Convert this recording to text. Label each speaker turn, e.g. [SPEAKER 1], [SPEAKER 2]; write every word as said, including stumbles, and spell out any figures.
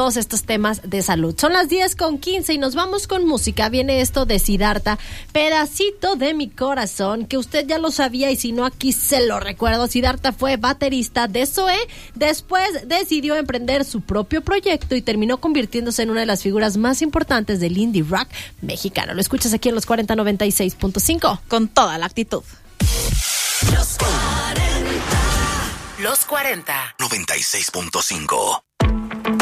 [SPEAKER 1] todos estos temas de salud. Son las diez con quince y nos vamos con música. Viene esto de Siddhartha, Pedacito de mi corazón, que usted ya lo sabía y si no, aquí se lo recuerdo. Siddhartha fue baterista de Zoé, después decidió emprender su propio proyecto y terminó convirtiéndose en una de las figuras más importantes del indie rock mexicano. Lo escuchas aquí en los cuarenta noventa y seis punto cinco.
[SPEAKER 2] Con toda la actitud.
[SPEAKER 3] Los cuarenta. Los cuarenta.
[SPEAKER 4] noventa y seis punto cinco.